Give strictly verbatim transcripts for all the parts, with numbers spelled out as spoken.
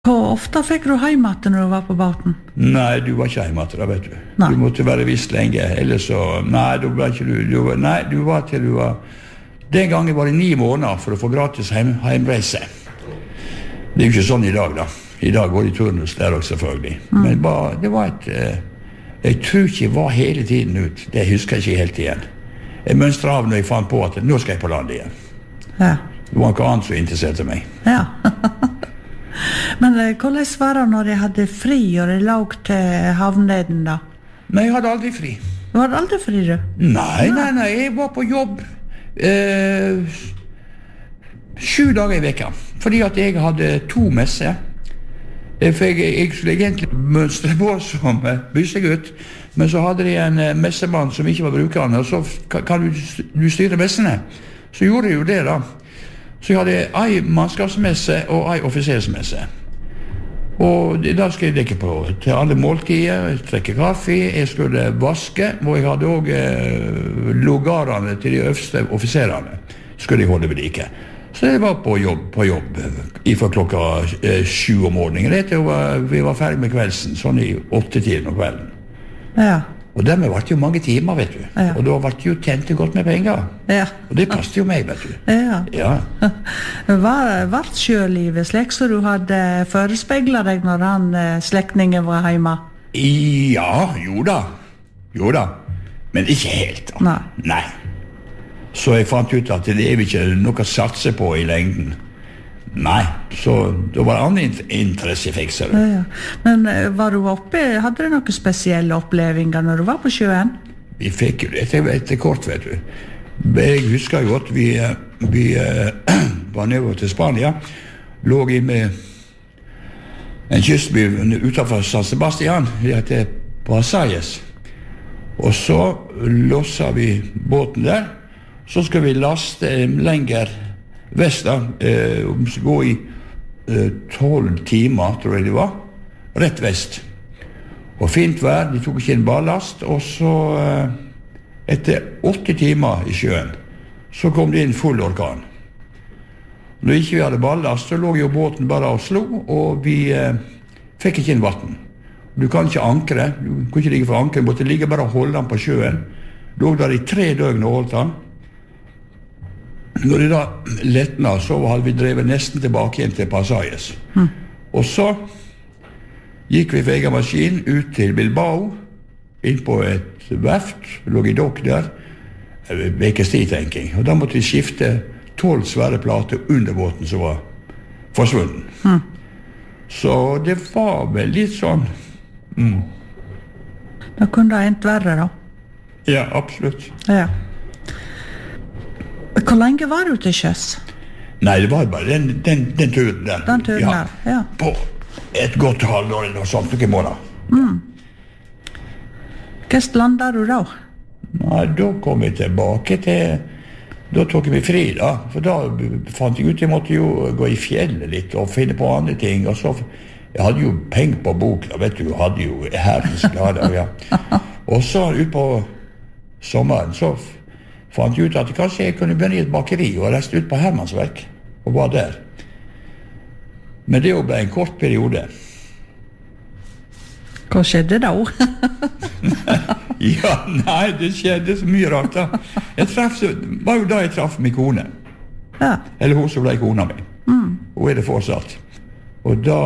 Hvor ofte fikk du hjem igjen når du var på båten? Nei, du var ikke hjemme da, vet du. Nei. Du måtte være visst lenge, ellers så... Nei, du var ikke du. du var, nei, du var til du var... Den gangen var det ni måneder for å få gratis heim, heimreise. Det er jo ikke sånn i dag, da. I dag går det i turnus der også, selvfølgelig. Mm. Men bare, det var et... Eh, jeg tror ikke jeg var hele tiden ut. Det husker jeg ikke helt igjen. Jeg mønstret av når jeg fant på at nå skal jeg på land igjen. Ja. Det var noe annet som interesserte meg. Ja. Men hvordan var det når jeg hadde fri og jeg lag til havneden da? Nei, jeg hadde aldri fri. Du hadde aldri fri, du? Nei, nei, nei, jeg var på jobb eh, sju dager i veka. Fordi at jeg hadde to messer. For jeg, jeg skulle egentlig mønstre på som byssegutt, men så hadde de en messemann som ikke var brukende, og så kan, kan du, du styre messene. Så gjorde jeg jo det da. Så jeg hadde ei mannskapsmesse og ei offisersmesse. Og da skulle jeg dekke på til alle måltider, trekke kaffe, jeg skulle vaske, og jeg hadde også eh, lugarene til de øverste offiserene, skulle jeg holde ved like. Så jeg var på jobb, på jobb fra klokka eh, sju om morgenen, det var, vi var ferdig med kveldsen, sånn i åtte-tiden om kvelden. Ja. Og dermed var det jo mange timer, vet du. Ja. Og da var det jo tjent godt med penger. Ja. Og det passet jo meg, vet du. Ja. Ja. Var, var sjølivet slik så du hadde forespeglet deg når han slektningen var hjemme? Ja, jo da. Jo da. Men ikke helt da. Nei. Nei. Så jeg fant ut at det er ikke noe å satse på i lengden. Nei, så det var andre interesse jeg fikk, ser du. Ja, ja. Men var du oppe, hadde du noen spesielle opplevelser når du var på sjøen? Vi fikk jo det etter, etter kort, vet du. Jeg husker godt, vi, vi var nede til Spania, lå i med en kystby utenfor San Sebastian, det heter Pasayes. Og så losset vi båten der, så skal vi laste lenger vest da, eh, gå i tolv eh, timer, tror jeg det var, rett vest. Og fint vær, de tok ikke en ballast, og så eh, etter åtte timer i sjøen, så kom det inn full orkan. Når ikke vi hadde ballast, så lå jo båten bare og slo, og vi eh, fikk ikke inn vatten. Du kan ikke ankre, du kunne ikke ligge for ankre, du måtte ligge bare og holde den på sjøen. Lå der i tre døgn og holdt den. Når det da lettna, så hadde vi drevet nesten tilbake igjen til Pasayes. Mm. Og så gikk vi for egen maskin ut til Bilbao, inn på et verft, lå i dokk der, vekes tid, tenker jeg. Og da måtte vi skifte tolv svære plater under båten som var forsvunnen. Mm. Så det var vel litt sånn... Mm. Da kunne det endt verre, da? Ja, absolutt. Ja. Hvor lenge var du til sjøs? Nei, det var bare den, den, den turen der. Den turen ja, der, ja. På et godt halvår eller noe sånt, noen måneder. Mm. Hvordan landet du da? Nei, da kom vi tilbake til... Da tok vi fri, da. For da fant jeg ut jeg måtte jo gå i fjellet litt og finne på andre ting. Og så... Jeg hadde jo penger på bok, da, vet du. Jeg hadde jo herrens glade, ja. Og så ut på sommeren, så... fant jeg ut at kanskje jeg kunne begynne i et bakeri og reiste ut på Hermansverk og var der. Men det ble en kort periode. Hva skjedde da? Ja, nei, det skjedde så mye rart da. Jeg treff, var jo da jeg traff min kone. Ja. Eller hun som ble kona mi. Mm. Hun er det fortsatt. Og da...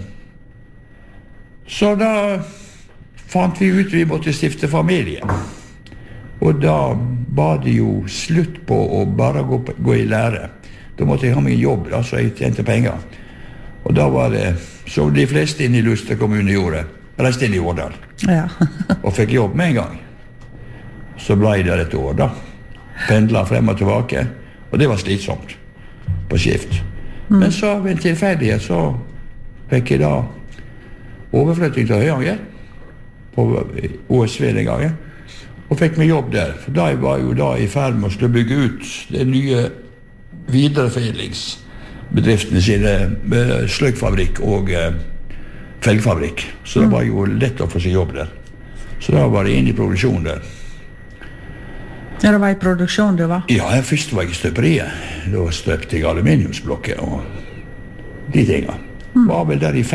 Så da fant vi ut vi måtte stifte familie. Og da var det jo slutt på å bare gå, på, gå i lære. Da måtte jeg ha min jobb, da, så jeg tjente penger. Og da var det, som de fleste inne i Luster kommune gjorde, reiste inn i Årdal. Ja. Og fikk jobb med en gang. Så ble jeg der et år, da. Pendlet frem og tilbake. Og det var slitsomt på skift. Mm. Men så ved en tilfeldighet så fikk jeg da overflytting til Høyanger på O S V den gangen. Og fikk meg jobb der, for da var jeg jo da i ferd med å skulle bygge ut den nye videreforedlingsbedriftene sine med sløkfabrikk og eh, felgfabrikk. Så mm. det var jo lett å få seg jobb der. Så da var jeg inne i produksjon der. Ja, det var i produksjon du var? Ja, først var jeg i støperiet. Da støpte jeg aluminiumsblokker og de tingene. Var vel der i